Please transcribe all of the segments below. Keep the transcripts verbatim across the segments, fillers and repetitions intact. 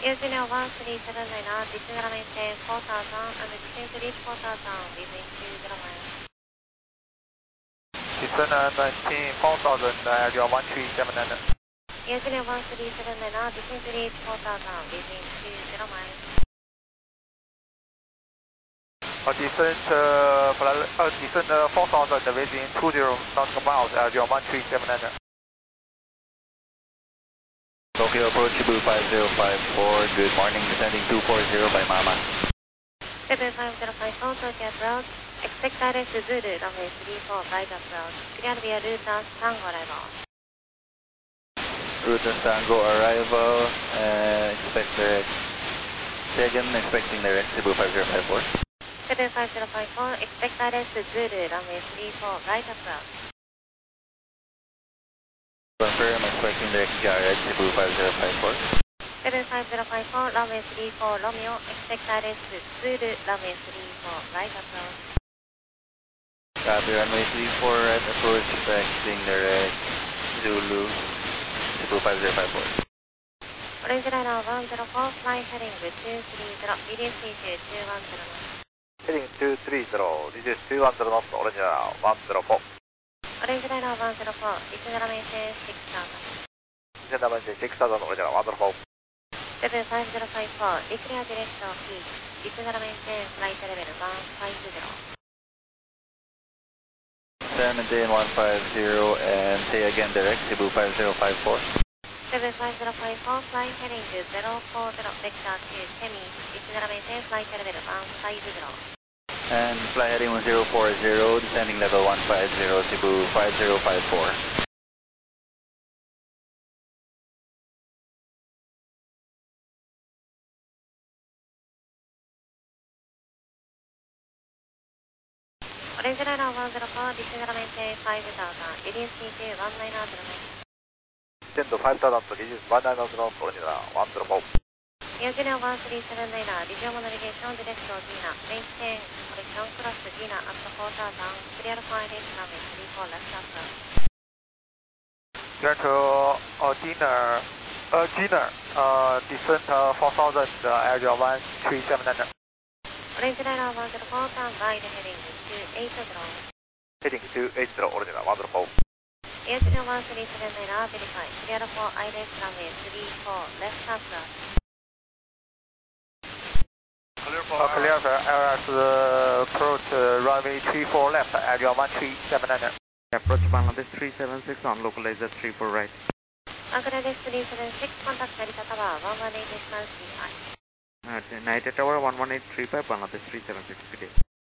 Union one three seven nine, descend runway ten four thousand and descend to reach four thousand within two zero miles. Descend nineteen four thousand, area one three seven nine. Union one three seven nine, descend to reach four thousand within two zero miles. Uh, descend, uh, uh, descend uh, four thousand within two zero nautical miles, area one three seven nine. Tokyo approach Cebu five zero five four, good morning, descending two four zero by Mama. Cebu five zero five four, Tokyo approach, expect direct to Zulu, runway three four, right approach, clear via Rutas Tango arrival. Rutas Tango arrival, uh, expect direct, say again, expecting direct Cebu five zero five four. Cebu five zero five four, expect direct to Zulu, runway three four, right approach. Confirm, expecting direct Jared, Cebu five zero five four. Cebu five zero five four, runway three four, Romeo, expect direct to Zulu, runway three four, right approach. Copy, runway three four, right approach, expecting direct Zulu, Cebu five zero five four. Orange Liner one zero four, fly heading two three zero, reduce speed to two one zero knots. Heading two three zero, reduce two one zero knots, Orange Liner one zero four. Orange Liner one zero four, descend runway ten six thousand. Descend runway ten six thousand, Orange Liner one zero four. Cebu five zero five four, declare direction heat, descend runway ten, flight level one five zero. seventeen one five zero, and say again direct Cebu five zero five four. Cebu five zero five four, fly heading to zero four zero, vector to Semi, descend runway ten, flight level one five zero. And fly heading one zero four zero, descending level one five zero, Cebu five zero five four. Orange Liner one zero four, descend runway ten five thousand, reduce speed to one nine zero knots. Descend to five thousand, reduce one nine zero knots, Orange Liner one zero four. Union one three seven nine, Regional Navigation Director Gina, maintain correction cross Gina at four thousand, clear for Irish runway three four left approach. Clear to uh, Gina, uh, Gina, uh, descend uh, four thousand, uh, area one three seven nine. Orange Liner one zero four, turn right heading two eight zero. Heading two eight zero, Orange Liner one zero four. Union one three seven nine, verify, clear for Irish runway three four left approach. Clear for uh, clear for L S uh, approach uh, runway three four left, area one three seven nine. Approach Bangladesh three seven six on localizer three four right. Bangladesh three seven six, contact Narita Tower one one eight decimal three five. Uh, Narita Tower one one eight three five, Bangladesh three seven six, good day.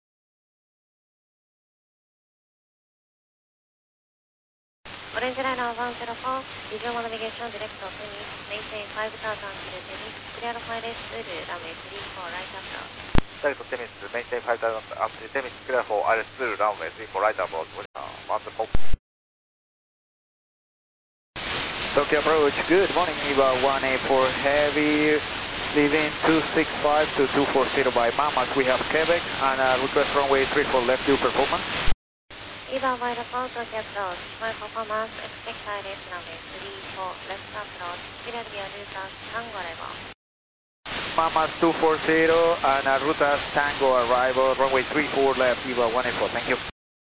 Orange Liner one zero four, Regional Navigation Director Finish, maintain five thousand to Tennis, clear for Irish Zulu, runway three four right approach. Direct to Temis, maintain five thousand up to Temis, clear for Irish Zulu, runway three four right approach, Orange Liner one zero four. Tokyo approach, good morning, EVA one eight four heavy, leaving two six five to two four zero by Mamas. We have Quebec and uh, request runway three four left due performance. EVA one four, Tokyo approach, for performance, expect Irish runway three four left approach, clear via Rutas Tango arrival. Mamas two four zero and uh, Rutas Tango arrival, runway three four left, EVA one eight four, thank you.